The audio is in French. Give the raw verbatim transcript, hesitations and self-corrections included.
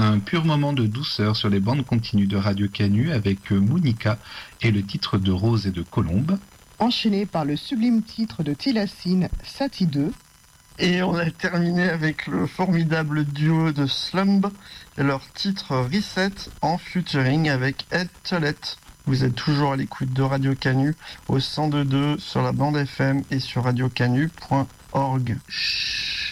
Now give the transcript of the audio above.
un pur moment de douceur sur les bandes continues de Radio Canu avec Monica et le titre de Rose et de Colombe. Enchaîné par le sublime titre de Tilassine, Satie deux. Et on a terminé avec le formidable duo de Slumb et leur titre Reset en featuring avec Ed Tollett. Vous êtes toujours à l'écoute de Radio Canu au cent deux point deux sur la bande F M et sur radio canu point org. Chut.